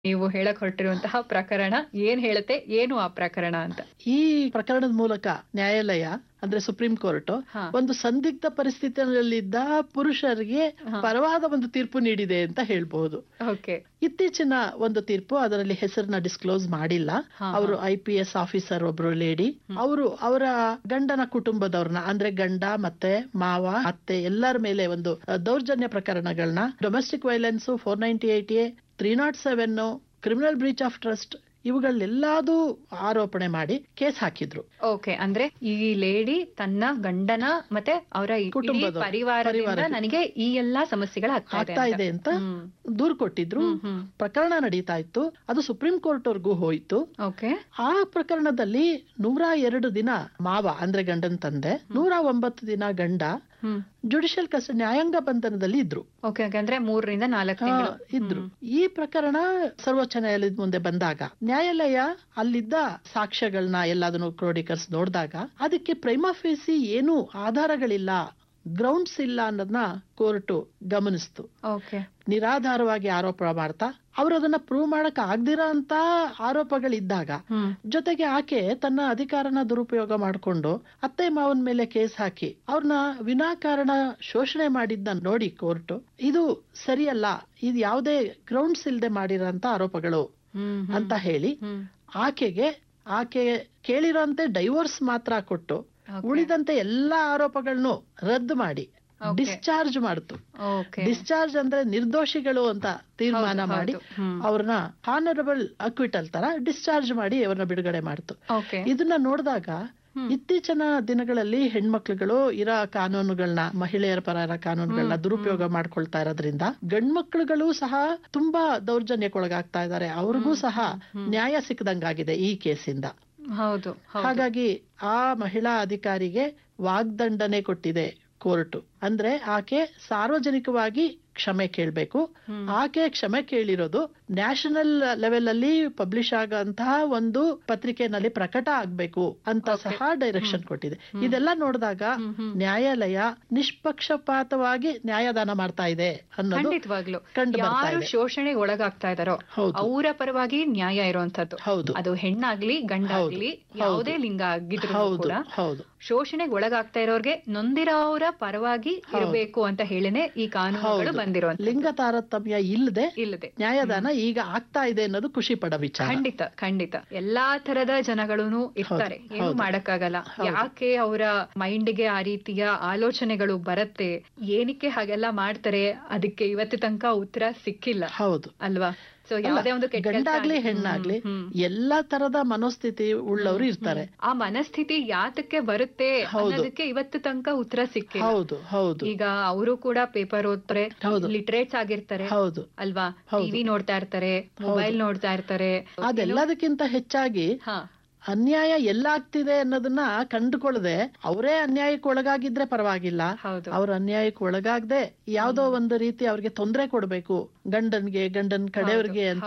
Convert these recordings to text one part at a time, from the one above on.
ನೀವು ಹೇಳಕ್ ಹೊರಟಿರುವಂತಹ ಪ್ರಕರಣ ಏನ್ ಹೇಳುತ್ತೆ, ಏನು ಆ ಪ್ರಕರಣ ಅಂತ? ಈ ಪ್ರಕರಣದ ಮೂಲಕ ನ್ಯಾಯಾಲಯ ಅಂದ್ರೆ ಸುಪ್ರೀಂ ಕೋರ್ಟ್ ಹಾ. ಒಂದು ಸಂದಿಗ್ಧ ಪರಿಸ್ಥಿತಿಯಲ್ಲಿದ್ದ ಪುರುಷರಿಗೆ ಹಾ. ಪರವಾದ ಒಂದು ತೀರ್ಪು ನೀಡಿದೆ ಅಂತ ಹೇಳ್ಬಹುದು. ಓಕೆ. ಇತ್ತೀಚಿನ ಒಂದು ತೀರ್ಪು, ಅದರಲ್ಲಿ ಹೆಸರನ್ನ ಡಿಸ್ಕ್ಲೋಸ್ ಮಾಡಿಲ್ಲ. ಹಾ, ಅವರು IPS ಆಫೀಸರ್ ಒಬ್ರು ಲೇಡಿ, ಅವರು ಅವರ ಗಂಡನ ಕುಟುಂಬದವ್ರನ್ನ ಅಂದ್ರೆ ಗಂಡ ಮತ್ತೆ ಮಾವ ಅತ್ತೆ ಎಲ್ಲರ ಮೇಲೆ ಒಂದು ದೌರ್ಜನ್ಯ ಪ್ರಕರಣಗಳನ್ನ, domestic violence 498A, 307, criminal breach of trust ಇವುಗಳೆಲ್ಲಾದು ಆರೋಪಣೆ ಮಾಡಿ ಕೇಸ್ ಹಾಕಿದ್ರು. ಓಕೆ. ಅಂದ್ರೆ ಈ ಲೇಡಿ ತನ್ನ ಗಂಡನ ಮತ್ತೆ ಅವರ ಕುಟುಂಬದ ಪರಿವಾರದಿಂದ ನನಗೆ ಈ ಎಲ್ಲಾ ಸಮಸ್ಯೆಗಳು ಆಗ್ತಾ ಇದೆ ಅಂತ ದೂರು ಕೊಟ್ಟಿದ್ರು. ಪ್ರಕರಣ ನಡೀತಾ ಇತ್ತು. ಅದು ಸುಪ್ರೀಂ ಕೋರ್ಟ್ ವರ್ಗೂ ಹೋಯ್ತು. ಓಕೆ. ಆ ಪ್ರಕರಣದಲ್ಲಿ 102 ದಿನ ಮಾವ ಅಂದ್ರೆ ಗಂಡನ ತಂದೆ, 109 ದಿನ ಗಂಡ ಜುಡಿಷಿಯಲ್ ಕಸ್ಟಡಿ ನ್ಯಾಯಾಂಗ ಬಂಧನದಲ್ಲಿ ಇದ್ರು. ಓಕೆ. ಅಂದ್ರೆ 3 ರಿಂದ 4 ತಿಂಗಳು ಇದ್ರು. ಈ ಪ್ರಕರಣ ಸರ್ವೋಚ್ಚ ನ್ಯಾಯಾಲಯದ ಮುಂದೆ ಬಂದಾಗ ನ್ಯಾಯಾಲಯ ಅಲ್ಲಿದ್ದ ಸಾಕ್ಷ್ಯಗಳನ್ನ ಎಲ್ಲದನ್ನು ಕ್ರೋಢೀಕರಿಸಿ ನೋಡಿದಾಗ ಅದಕ್ಕೆ ಪ್ರೈಮಾ ಫೇಸಿ ಏನು ಆಧಾರಗಳಿಲ್ಲ, ಗ್ರೌಂಡ್ಸ್ ಇಲ್ಲ ಅನ್ನೋದನ್ನ ಕೋರ್ಟ್ ಗಮನಿಸ್ತು. ಓಕೆ. ನಿರಾಧಾರವಾಗಿ ಆರೋಪ ಮಾಡ್ತಾ ಅವರು ಅದನ್ನ ಪ್ರೂವ್ ಮಾಡಕ್ ಆಗ್ದಿರೋ ಅಂತ ಆರೋಪಗಳಿದ್ದಾಗ, ಜೊತೆಗೆ ಆಕೆ ತನ್ನ ಅಧಿಕಾರನ ದುರುಪಯೋಗ ಮಾಡ್ಕೊಂಡು ಅತ್ತೆ ಮಾವನ ಮೇಲೆ ಕೇಸ್ ಹಾಕಿ ಅವ್ರನ್ನ ವಿನಾಕಾರಣ ಶೋಷಣೆ ಮಾಡಿದ್ದ ನೋಡಿ ಕೋರ್ಟ್ ಇದು ಸರಿಯಲ್ಲ, ಇದು ಯಾವುದೇ ಗ್ರೌಂಡ್ಸ್ ಇಲ್ಲದೆ ಮಾಡಿರೋಂತ ಆರೋಪಗಳು ಅಂತ ಹೇಳಿ ಆಕೆ ಕೇಳಿರೋಂತೆ ಡೈವೋರ್ಸ್ ಮಾತ್ರ ಕೊಟ್ಟು ಉಳಿದಂತೆ ಎಲ್ಲಾ ಆರೋಪಗಳನ್ನು ರದ್ದು ಮಾಡಿ ಡಿಸ್ಚಾರ್ಜ್ ಮಾಡ್ತು. ಡಿಸ್ಚಾರ್ಜ್ ಅಂದ್ರೆ ನಿರ್ದೋಷಿಗಳು ಅಂತ ತೀರ್ಮಾನ ಮಾಡಿ ಅವ್ರನ್ನ ಹಾನರಬಲ್ ಅಕ್ವಿಟಲ್ ತರ ಡಿಸ್ಚಾರ್ಜ್ ಮಾಡಿ ಅವ್ರನ್ನ ಬಿಡುಗಡೆ ಮಾಡ್ತು. ಇದನ್ನ ನೋಡಿದಾಗ ಇತ್ತೀಚಿನ ದಿನಗಳಲ್ಲಿ ಹೆಣ್ಮಕ್ಳುಗಳು ಇರೋ ಕಾನೂನುಗಳನ್ನ, ಮಹಿಳೆಯರ ಪರ ಕಾನೂನುಗಳನ್ನ ದುರುಪಯೋಗ ಮಾಡ್ಕೊಳ್ತಾ ಇರೋದ್ರಿಂದ ಗಂಡ್ಮಕ್ಳುಗಳು ಸಹ ತುಂಬಾ ದೌರ್ಜನ್ಯಕ್ಕೊಳಗಾಗ್ತಾ ಇದ್ದಾರೆ. ಅವ್ರಿಗೂ ಸಹ ನ್ಯಾಯ ಸಿಕ್ಕದಂಗಾಗಿದೆ ಈ ಕೇಸಿಂದ. ಹೌದು. ಹಾಗಾಗಿ ಆ ಮಹಿಳಾ ಅಧಿಕಾರಿಗೆ ವಾಗ್ದಂಡನೆ ಕೊಟ್ಟಿದೆ ಕೋರ್ಟ್. ಅಂದ್ರೆ ಆಕೆ ಸಾರ್ವಜನಿಕವಾಗಿ ಕ್ಷಮೆ ಕೇಳ್ಬೇಕು. ಆಕೆ ಕ್ಷಮೆ ಕೇಳಿರೋದು ನ್ಯಾಷನಲ್ ಲೆವೆಲ್ ಅಲ್ಲಿ ಪಬ್ಲಿಷ್ ಆಗಂತಹ ಒಂದು ಪತ್ರಿಕೆನಲ್ಲಿ ಪ್ರಕಟ ಆಗ್ಬೇಕು ಅಂತ ಸಹ ಡೈರೆಕ್ಷನ್ ಕೊಟ್ಟಿದೆ. ಇದೆಲ್ಲ ನೋಡಿದಾಗ ನ್ಯಾಯಾಲಯ ನಿಷ್ಪಕ್ಷಪಾತವಾಗಿ ನ್ಯಾಯದಾನ ಮಾಡ್ತಾ ಇದೆ ಅನ್ನೋದು ಕಂಡು ಬರ್ತಾ ಇದೆ. ಶೋಷಣೆಗೆ ಒಳಗಾಗ್ತಾ ಇದಾರೋ ಅವರ ಪರವಾಗಿ ನ್ಯಾಯ ಇರುವಂತದ್ದು. ಹೌದು. ಅದು ಹೆಣ್ಣಾಗ್ಲಿ ಗಂಡಾಗ್ಲಿ ಯಾವುದೇ ಲಿಂಗ ಆಗಿದ್ರು ಕೂಡ ಶೋಷಣೆಗೆ ಒಳಗಾಗ್ತಾ ಇರೋರ್ಗೆ ನೊಂದಿರೋರ ಪರವಾಗಿ ಇರಬೇಕು ಅಂತ ಹೇಳಿನೇ ಈ ಕಾನೂನುಗಳು ಬಂದಿರುವಂತ. ಲಿಂಗ ತಾರತಮ್ಯ ಇಲ್ಲದೆ ನ್ಯಾಯದಾನ ಈಗ ಆಗ್ತಾ ಇದೆ ಅನ್ನೋದು ಖುಷಿ ಪಡೋ ವಿಚಾರ. ಖಂಡಿತ ಎಲ್ಲಾ ತರದ ಜನಗಳೂ ಇರ್ತಾರೆ, ಏನು ಮಾಡಕ್ಕಾಗಲ್ಲ. ಯಾಕೆ ಅವರ ಮೈಂಡ್ಗೆ ಆ ರೀತಿಯ ಆಲೋಚನೆಗಳು ಬರುತ್ತೆ, ಏನಕ್ಕೆ ಹಾಗೆಲ್ಲ ಮಾಡ್ತಾರೆ, ಅದಕ್ಕೆ ಇವತ್ತು ತನಕ ಉತ್ತರ ಸಿಕ್ಕಿಲ್ಲ. ಹೌದು ಅಲ್ವಾ? ಗಂಡಾಗ್ಲಿ ಹೆಣ್ಣಾಗ್ಲಿ ಎಲ್ಲಾ ತರದ ಮನೋಸ್ಥಿತಿ ಉಳ್ಳವರು ಇರ್ತಾರೆ. ಆ ಮನಸ್ಥಿತಿ ಯಾತಕ್ಕೆ ಬರುತ್ತೆ ಅನ್ನೋದಕ್ಕೆ ಇವತ್ತು ತನಕ ಉತ್ತರ ಸಿಕ್ಕಿಲ್ಲ. ಹೌದು ಹೌದು. ಈಗ ಅವರು ಕೂಡ ಪೇಪರ್ ಓದ್ತಾರೆ, ಲಿಟ್ರೇಟ್ಸ್ ಆಗಿರ್ತಾರೆ. ಹೌದು ಅಲ್ವಾ? ಟಿವಿ ನೋಡ್ತಾ ಇರ್ತಾರೆ, ಮೊಬೈಲ್ ನೋಡ್ತಾ ಇರ್ತಾರೆ. ಅದೆಲ್ಲದಕ್ಕಿಂತ ಹೆಚ್ಚಾಗಿ ಅನ್ಯಾಯ ಎಲ್ಲಾಗ್ತಿದೆ ಅನ್ನೋದನ್ನ ಕಂಡುಕೊಳ್ಳದೆ ಅವರೇ ಅನ್ಯಾಯಕ್ಕೆ ಒಳಗಾಗಿದ್ರೆ ಪರವಾಗಿಲ್ಲ, ಅವ್ರ ಅನ್ಯಾಯಕ್ಕೆ ಒಳಗಾಗದೆ ಯಾವ್ದೋ ಒಂದು ರೀತಿ ಅವ್ರಿಗೆ ತೊಂದರೆ ಕೊಡ್ಬೇಕು ಗಂಡನ್ ಕಡೆಯವ್ರಿಗೆ ಅಂತ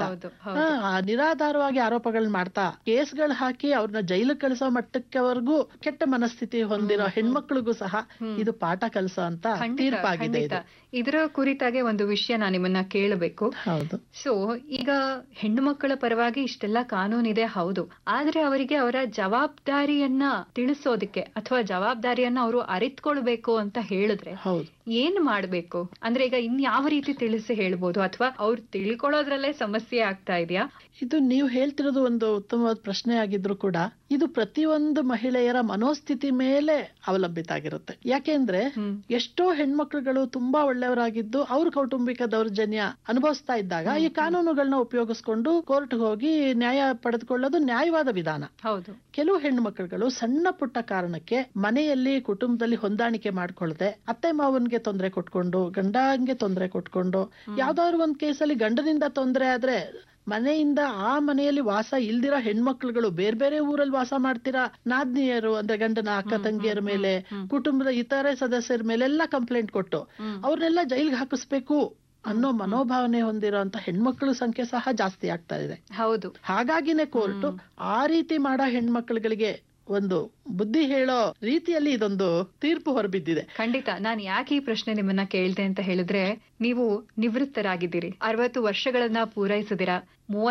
ನಿರಾಧಾರವಾಗಿ ಆರೋಪಗಳನ್ನ ಮಾಡ್ತಾ ಕೇಸ್ಗಳು ಹಾಕಿ ಅವ್ರನ್ನ ಜೈಲಿಗೆ ಕಳಿಸೋ ಮಟ್ಟಕ್ಕವರೆಗೂ ಕೆಟ್ಟ ಮನಸ್ಥಿತಿ ಹೊಂದಿರೋ ಹೆಣ್ಮಕ್ಳಿಗೂ ಸಹ ಇದು ಪಾಠ ಕಲಿಸೋ ಅಂತ ತೀರ್ಪಾಗಿದೆ. ಇದರ ಕುರಿತಾಗೆ ಒಂದು ವಿಷಯ ನಾನು ನಿಮ್ಮನ್ನ ಕೇಳಬೇಕು. ಹೌದು. ಸೊ ಈಗ ಹೆಣ್ಣು ಮಕ್ಕಳ ಪರವಾಗಿ ಇಷ್ಟೆಲ್ಲ ಕಾನೂನಿದೆ, ಹೌದು. ಆದ್ರೆ ಅವರಿಗೆ ಅವರ ಜವಾಬ್ದಾರಿಯನ್ನ ತಿಳಿಸೋದಕ್ಕೆ ಅಥವಾ ಜವಾಬ್ದಾರಿಯನ್ನ ಅವರು ಅರಿತ್ಕೊಳ್ಬೇಕು ಅಂತ ಹೇಳಿದ್ರೆ ಏನ್ ಮಾಡ್ಬೇಕು? ಅಂದ್ರೆ ಈಗ ಯಾವ ರೀತಿ ತಿಳಿಸಿ ಹೇಳ್ಬೋದು, ಅಥವಾ ಅವ್ರು ತಿಳ್ಕೊಳ್ಳೋದ್ರಲ್ಲೇ ಸಮಸ್ಯೆ ಆಗ್ತಾ ಇದೆಯಾ? ಇದು ನೀವು ಹೇಳ್ತಿರೋದು ಒಂದು ಉತ್ತಮವಾದ ಪ್ರಶ್ನೆ ಆಗಿದ್ರು ಕೂಡ ಇದು ಪ್ರತಿಯೊಂದು ಮಹಿಳೆಯರ ಮನೋಸ್ಥಿತಿ ಮೇಲೆ ಅವಲಂಬಿತ ಆಗಿರುತ್ತೆ. ಯಾಕೆಂದ್ರೆ ಎಷ್ಟೋ ಹೆಣ್ಮಕ್ಳುಗಳು ತುಂಬಾ ಒಳ್ಳೆಯವರಾಗಿದ್ದು ಅವ್ರ ಕೌಟುಂಬಿಕ ದೌರ್ಜನ್ಯ ಅನುಭವಿಸ್ತಾ ಇದ್ದಾಗ ಈ ಕಾನೂನುಗಳನ್ನ ಉಪಯೋಗಿಸ್ಕೊಂಡು ಕೋರ್ಟ್ ಹೋಗಿ ನ್ಯಾಯ ಪಡೆದುಕೊಳ್ಳೋದು ನ್ಯಾಯವಾದ ವಿಧಾನ. ಹೌದು. ಕೆಲವು ಹೆಣ್ಮಕ್ಳುಗಳು ಸಣ್ಣ ಪುಟ್ಟ ಕಾರಣಕ್ಕೆ ಮನೆಯಲ್ಲಿ ಕುಟುಂಬದಲ್ಲಿ ಹೊಂದಾಣಿಕೆ ಮಾಡ್ಕೊಳ್ದೆ ಅತ್ತೆ ಮಾವನ್ಗೆ ತೊಂದರೆ ಕೊಟ್ಕೊಂಡು ಗಂಡಂಗೆ ತೊಂದರೆ ಕೊಟ್ಕೊಂಡು ಯಾವ್ದಾದ್ರು ಒಂದ್ ಕೇಸಲ್ಲಿ ಗಂಡನಿಂದ ತೊಂದರೆ ಆದ್ರೆ ಮನೆಯಿಂದ ಆ ಮನೆಯಲ್ಲಿ ವಾಸ ಇಲ್ದಿರೋ ಹೆಣ್ಮಕ್ಳುಗಳು ಬೇರೆ ಬೇರೆ ಊರಲ್ಲಿ ವಾಸ ಮಾಡ್ತಿರಾ ನಾದ್ನಿಯರು ಅಂದ್ರೆ ಗಂಡನ ಅಕ್ಕ ತಂಗಿಯರ ಮೇಲೆ, ಕುಟುಂಬದ ಇತರೆ ಸದಸ್ಯರ ಮೇಲೆಲ್ಲ ಕಂಪ್ಲೇಂಟ್ ಕೊಟ್ಟು ಅವ್ರನ್ನೆಲ್ಲ ಜೈಲ್ಗೆ ಹಾಕಿಸ್ಬೇಕು ಅನ್ನೋ ಮನೋಭಾವನೆ ಹೊಂದಿರೋ ಅಂತ ಹೆಣ್ಮಕ್ಳ ಸಂಖ್ಯೆ ಸಹ ಜಾಸ್ತಿ ಆಗ್ತಾ ಇದೆ. ಹೌದು. ಹಾಗಾಗಿನೇ ಕೋರ್ಟ್ ಆ ರೀತಿ ಮಾಡೋ ಹೆಣ್ಮಕ್ಳುಗಳಿಗೆ ಒಂದು ಬುದ್ಧಿ ಹೇಳೋ ರೀತಿಯಲ್ಲಿ ಇದೊಂದು ತೀರ್ಪು ಹೊರಬಿದ್ದಿದೆ. ಖಂಡಿತ. ನಾನು ಯಾಕೆ ಈ ಪ್ರಶ್ನೆ ನಿಮ್ಮನ್ನ ಕೇಳ್ದೆ ಅಂತ ಹೇಳಿದ್ರೆ, ನೀವು ನಿವೃತ್ತರಾಗಿದ್ದೀರಿ, 60 ವರ್ಷಗಳನ್ನ ಪೂರೈಸಿದಿರಾ,